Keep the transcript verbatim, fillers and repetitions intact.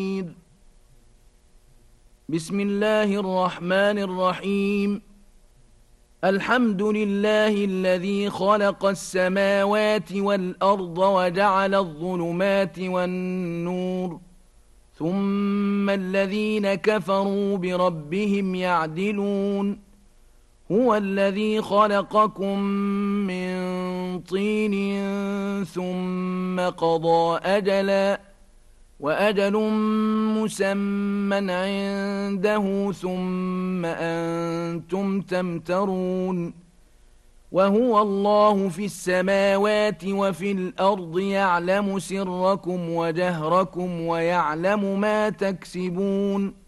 بسم الله الرحمن الرحيم الحمد لله الذي خلق السماوات والأرض وجعل الظلمات والنور ثم الذين كفروا بربهم يعدلون هو الذي خلقكم من طين ثم قضى أجلا وأجل مسمى عنده ثم أنتم تمترون وهو الله في السماوات وفي الأرض يعلم سركم وجهركم ويعلم ما تكسبون